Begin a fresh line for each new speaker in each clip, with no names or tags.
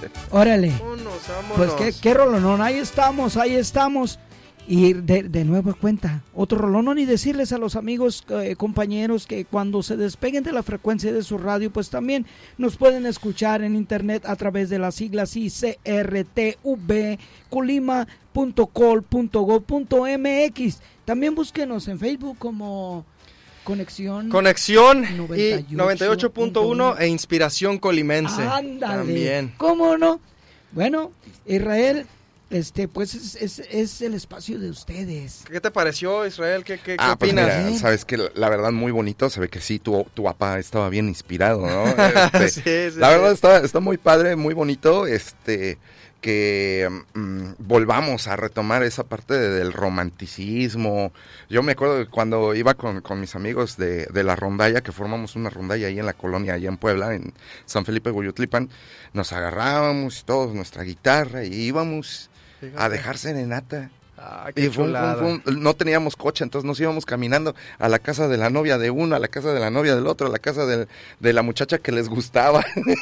Órale.
Vámonos.
Pues qué rolonón, ahí estamos. Y de nueva cuenta, otro rolonón, y decirles a los amigos, compañeros, que cuando se despeguen de la frecuencia de su radio, pues también nos pueden escuchar en internet a través de las siglas ICRTV, colima.col.go.mx. También búsquenos en Facebook como Conexión
98.1 e Inspiración Colimense.
Ándale.
También.
¿Cómo no? Bueno, Israel, pues es el espacio de ustedes.
¿Qué te pareció, Israel? ¿Qué
pues
opinas?
Mira, sabes que la verdad muy bonito, se ve que sí, tu papá estaba bien inspirado, ¿no?
Sí,
la verdad está muy padre, muy bonito, que volvamos a retomar esa parte del romanticismo. Yo me acuerdo de cuando iba con mis amigos de la rondalla, que formamos una rondalla ahí en la colonia, allá en Puebla, en San Felipe Hueyotlipan, nos agarrábamos todos nuestra guitarra y íbamos a dejar serenata.
Qué chulada.
No teníamos coche, entonces nos íbamos caminando a la casa de la novia de uno, a la casa de la novia del otro, a la casa de la muchacha que les gustaba.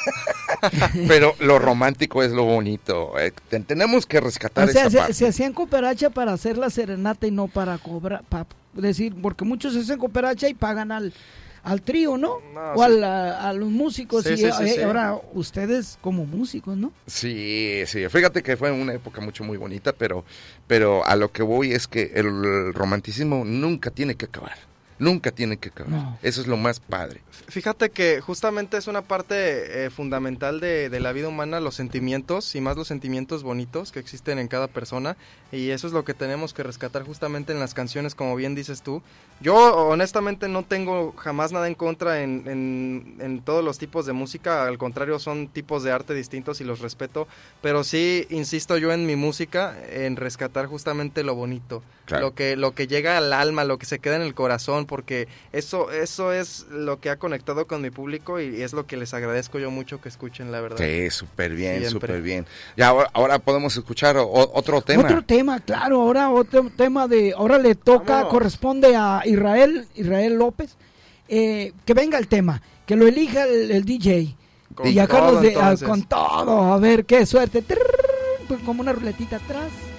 Pero lo romántico es lo bonito. Tenemos que rescatar esa parte.
Se hacían cooperacha para hacer la serenata y no para cobrar, decir, porque muchos se hacen cooperacha y pagan al trío, ¿no? O a los músicos,
sí.
Ahora ustedes como músicos, ¿no?
Sí, fíjate que fue una época muy bonita, pero a lo que voy es que el romanticismo nunca tiene que acabar. Nunca tiene que acabar. No. Eso es lo más padre.
Fíjate que justamente es una parte fundamental de la vida humana, los sentimientos, y más los sentimientos bonitos que existen en cada persona, y eso es lo que tenemos que rescatar justamente en las canciones, como bien dices tú. Yo honestamente no tengo jamás nada en contra en todos los tipos de música, al contrario, son tipos de arte distintos y los respeto, pero sí insisto yo en mi música, en rescatar justamente lo bonito, claro. lo que llega al alma, lo que se queda en el corazón, porque eso es lo que ha conectado con mi público y es lo que les agradezco yo mucho que escuchen, la verdad.
Sí, súper bien. Ya ahora podemos escuchar otro tema.
Otro tema, claro, otro tema ahora le toca, corresponde a Israel López, que venga el tema, que lo elija el DJ. Y a Carlos con todo, a ver qué suerte, pues como una ruletita atrás.